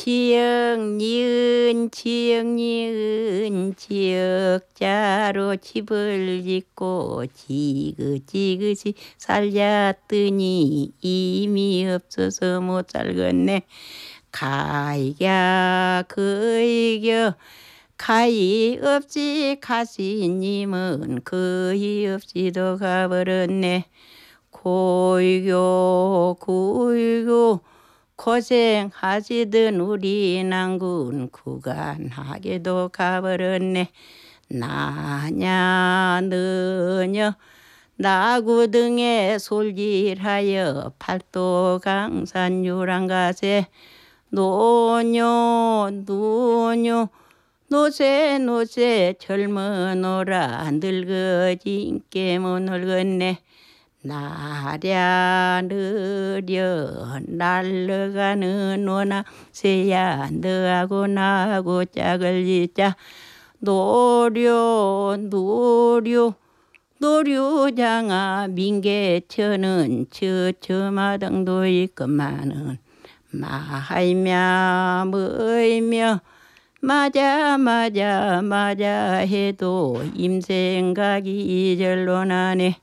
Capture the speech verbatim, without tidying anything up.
지역 니은 지역 니은 지역자로 집을 짓고 지그지그지 살렸더니 힘이 없어서 못 살겠네. 가이야 그이겨 가히 없지 가시님은 거의 없이도 가버렸네. 고이교 고이교 고생하시던 우리 난군 구간하게도 가버렸네. 나냐 너냐 나구등에 솔질하여 팔도 강산 유랑가세 노뇨 노뇨 노세 노세 젊어노라 늙어진 깨못 늙었네. 나랴 느려 날려가는 원앙새야 너하고 나하고 짝을 짓자. 노려 노려 노류장아 민개천은 처처마당도 있건만은 마하이며 뭐이며 맞아 맞아 맞아 해도 임생각이 이절로 나네.